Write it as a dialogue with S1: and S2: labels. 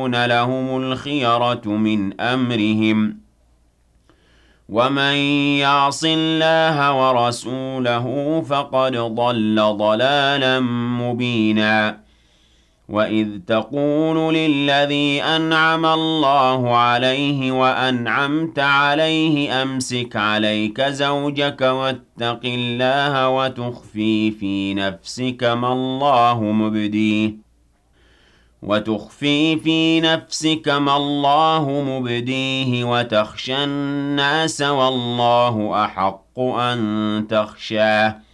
S1: يكون لهم الخيرة من أمرهم ۗ ومن يعص الله ورسوله فقد ضل ضلالا مبينا. وإذ تقول للذي أنعم الله عليه وأنعمت عليه أمسك عليك زوجك واتق الله وتخفي في نفسك ما الله مبديه وتخشى الناس والله أحق أن تخشاه